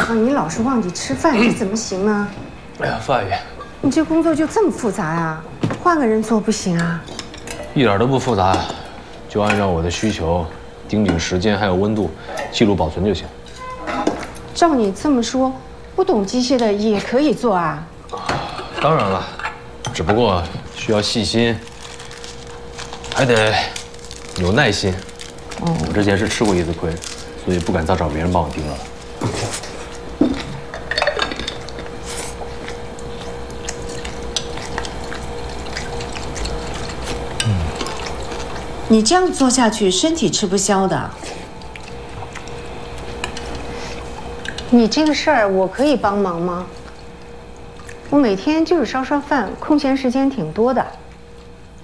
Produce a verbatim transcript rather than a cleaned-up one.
啊，你老是忘记吃饭，这怎么行呢？ 哎呀，范阿姨， 你这工作就这么复杂呀？换个人做不行啊？ 一点都不复杂，就按照我的需求，盯紧时间还有温度，记录保存就行。 照你这么说，不懂机械的也可以做啊？ 当然了，只不过需要细心，还得有耐心。哦，我之前是吃过一次亏，所以不敢再找别人帮我盯了。 你这样做下去，身体吃不消的。 你这个事儿我可以帮忙吗？我每天就是烧烧饭，空闲时间挺多的。